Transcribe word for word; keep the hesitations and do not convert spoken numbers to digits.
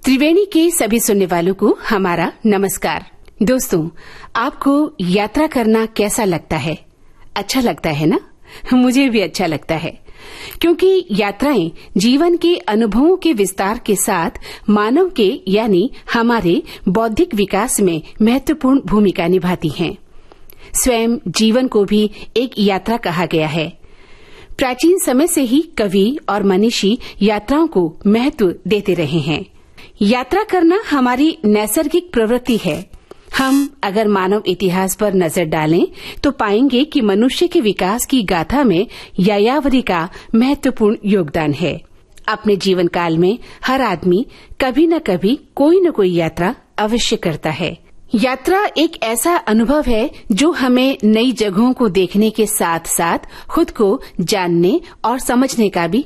त्रिवेणी के सभी सुनने वालों को हमारा नमस्कार। दोस्तों, आपको यात्रा करना कैसा लगता है? अच्छा लगता है ना? मुझे भी अच्छा लगता है, क्योंकि यात्राएं जीवन के अनुभवों के विस्तार के साथ मानव के यानी हमारे बौद्धिक विकास में महत्वपूर्ण भूमिका निभाती हैं। स्वयं जीवन को भी एक यात्रा कहा गया है। प्राचीन समय से ही कवि और मनीषी यात्राओं को महत्व देते रहे हैं। यात्रा करना हमारी नैसर्गिक प्रवृत्ति है। हम अगर मानव इतिहास पर नजर डालें तो पाएंगे कि मनुष्य के विकास की गाथा में यायावरी का महत्वपूर्ण योगदान है। अपने जीवन काल में हर आदमी कभी न कभी कोई न कोई यात्रा अवश्य करता है। यात्रा एक ऐसा अनुभव है जो हमें नई जगहों को देखने के साथ साथ खुद को जानने और समझने का भी